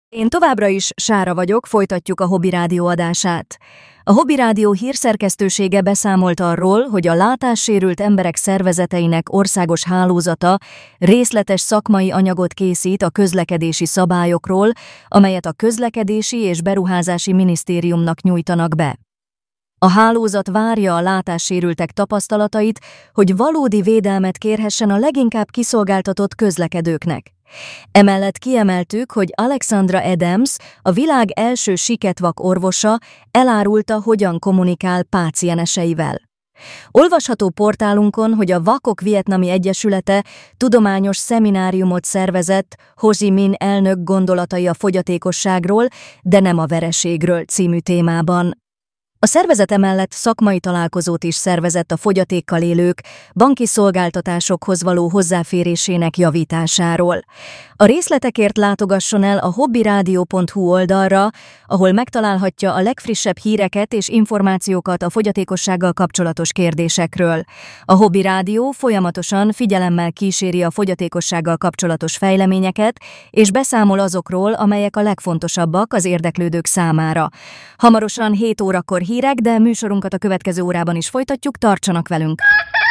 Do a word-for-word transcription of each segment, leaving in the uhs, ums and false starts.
Én továbbra is Sára vagyok, folytatjuk a Hobby Rádió adását. A Hobby Rádió hírszerkesztősége beszámolt arról, hogy a látássérült emberek szervezeteinek országos hálózata részletes szakmai anyagot készít a közlekedési szabályokról, amelyet a Közlekedési és Beruházási Minisztériumnak nyújtanak be. A hálózat várja a látássérültek tapasztalatait, hogy valódi védelmet kérhessen a leginkább kiszolgáltatott közlekedőknek. Emellett kiemeltük, hogy Alexandra Adams, a világ első siketvak orvosa, elárulta, hogyan kommunikál pácienseivel. Olvasható portálunkon, hogy a Vakok Vietnami Egyesülete tudományos szemináriumot szervezett Ho Chi Minh elnök gondolatai a fogyatékosságról, de nem a vereségről című témában. A szervezet emellett szakmai találkozót is szervezett a fogyatékkal élők banki szolgáltatásokhoz való hozzáférésének javításáról. A részletekért látogasson el a hobbyradio pont hu oldalra, ahol megtalálhatja a legfrissebb híreket és információkat a fogyatékossággal kapcsolatos kérdésekről. A Hobby Rádió folyamatosan figyelemmel kíséri a fogyatékossággal kapcsolatos fejleményeket, és beszámol azokról, amelyek a legfontosabbak az érdeklődők számára. Hamarosan hét órakor hírek, de műsorunkat a következő órában is folytatjuk, tartsanak velünk!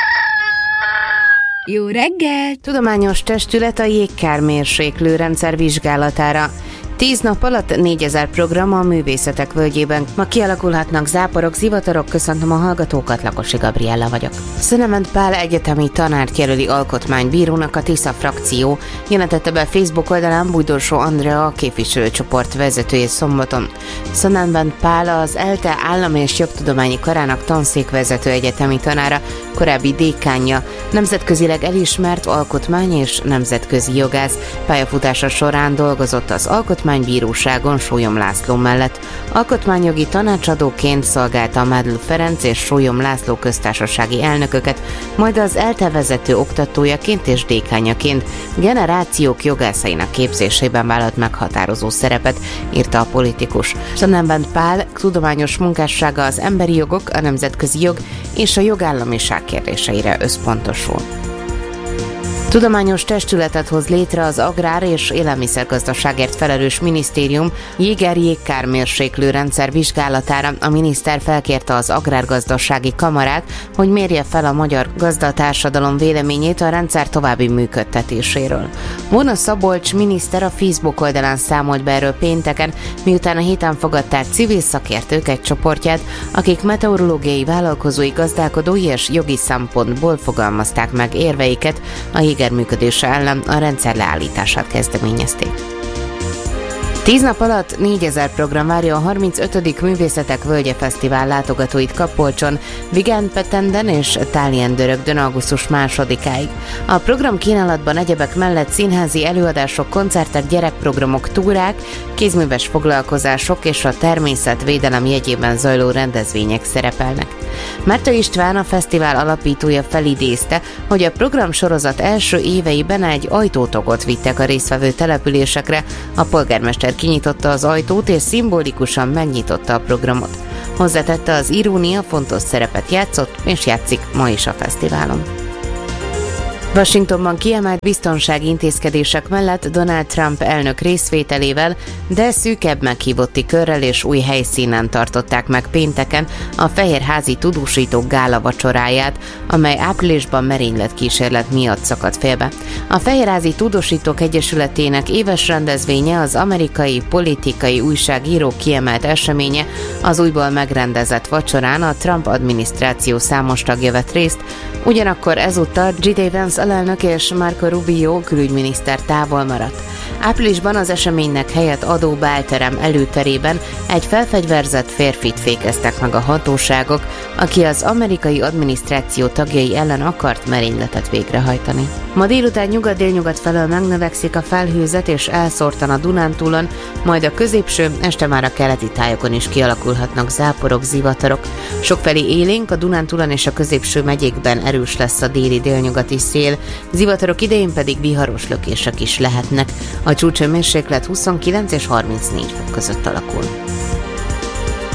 Jó reggel! Tudományos testület a jégkármérséklő rendszer vizsgálatára. Tíz nap alatt négyezer program a művészetek völgyében. Ma kialakulhatnak záporok, zivatarok. Köszöntöm a hallgatókat, Lakosi Gabriella vagyok. Szönemend Pál egyetemi tanárt jelöli alkotmánybírónak a Tisza frakció, jelentette be Facebook oldalán Bújdorsó Andrea, a képviselőcsoport vezetője szombaton. Szönemend Pál az ELTE Állam- és Jogtudományi Karának tanszékvezető egyetemi tanára, korábbi dékánja, nemzetközileg elismert alkotmány- és nemzetközi jogász. Pályafutása során dolgozott az Alkotmánybíróságon Sólyom László mellett. Alkotmányjogi tanácsadóként szolgálta Mádl Ferenc és Sólyom László köztársasági elnököket, majd az ELTE vezető oktatójaként és dékányaként generációk jogászainak képzésében vállalt meghatározó szerepet, írta a politikus. Szönemend Pál tudományos munkássága az emberi jogok, a nemzetközi jog és a jogállamiság kérdéseire összpontosul. Tudományos testületet hoz létre az agrár- és élelmiszergazdaságért felelős minisztérium Jéger jégkármérséklő rendszer vizsgálatára. A miniszter felkérte az Agrárgazdasági Kamarát, hogy mérje fel a magyar gazdatársadalom véleményét a rendszer további működtetéséről. Móna Szabolcs miniszter a Facebook oldalán számolt be erről pénteken, miután a héten fogadták civil szakértők egy csoportját, akik meteorológiai, vállalkozói, gazdálkodói és jogi szempontból fogalmazták meg érveiket a Jéger működése ellen, a rendszer leállítását kezdeményezték. Tíz nap alatt négyezer program várja a harmincötödik Művészetek Völgye Fesztivál látogatóit Kapolcson, Vigánpetenden és Táliendörögdön augusztus másodikáig. A program kínálatban egyebek mellett színházi előadások, koncertek, gyerekprogramok, túrák, kézműves foglalkozások és a természetvédelem jegyében zajló rendezvények szerepelnek. Márta István, a fesztivál alapítója felidézte, hogy a programsorozat első éveiben egy ajtótogot vittek a résztvevő településekre, a polgármester kinyitotta az ajtót és szimbolikusan megnyitotta a programot. Hozzátette, az irónia fontos szerepet játszott és játszik ma is a fesztiválon. Washingtonban kiemelt biztonsági intézkedések mellett Donald Trump elnök részvételével, de szűkebb meghívotti körrel és új helyszínen tartották meg pénteken a Fehérházi Tudósítók gála vacsoráját, amely áprilisban merényletkísérlet miatt szakadt félbe. A Fehérházi Tudósítók Egyesületének éves rendezvénye, az amerikai politikai újságíró kiemelt eseménye. Az újból megrendezett vacsorán a Trump adminisztráció számos tagja vett részt, ugyanakkor ezúttal J D Vance alelnök és Marco Rubio külügyminiszter távol maradt. Áprilisban az eseménynek helyett adó bálterem előterében egy felfegyverzett férfit fékeztek meg a hatóságok, aki az amerikai adminisztráció tagjai ellen akart merényletet végrehajtani. Ma délután nyugat-délnyugat felől megnövekszik a felhőzet és elszórtan a Dunántúlon, majd a középső, este már a keleti tájokon is kialakulhatnak záporok, zivatarok. Sokfelé élénk, a Dunántúlon és a középső megyékben erős lesz a déli-délnyugati szél, zivatarok idején pedig viharos lökések is lehetnek. A csúcshőmérséklet huszonkilenc és harmincnégy fok között alakul.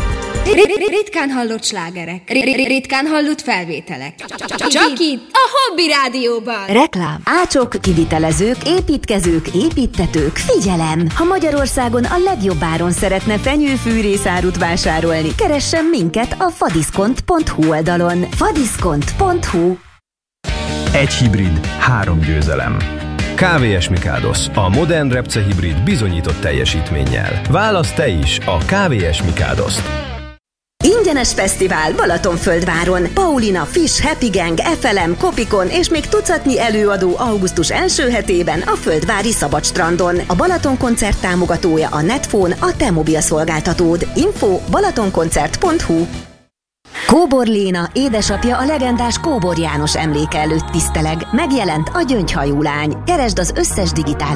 Ritkán hallott slágerek, ritkán hallott felvételek. Csak itt, a Hobby Rádióban. Reklám. Ácsok, kivitelezők, építkezők, építtetők, figyelem! Ha Magyarországon a legjobb áron szeretne fenyőfűrészárut vásárolni, keressen minket a fadiszkont pont hu oldalon. fadiszkont pont hu. Egy hibrid, három győzelem. ká vé es Mikádos, a modern repce hibrid bizonyított teljesítménnyel. Válasz te is a ká vé es Mikádoszt. Ingyenes fesztivál Balatonföldváron. Paulina, Fish, Happy Gang, ef el em, Kopikon és még tucatnyi előadó augusztus első hetében a Földvári Szabadstrandon. A Balaton koncert támogatója a Netphone, a te mobil szolgáltatód. Info balatonkoncert pont hu. Kóbor Léna, édesapja a legendás Kóbor János emléke előtt tiszteleg. Megjelent a Gyöngyhajú lány. Keresd az összes digitális